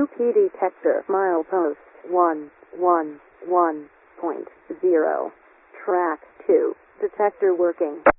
UP detector. Milepost 111.0. Track 2. Detector working.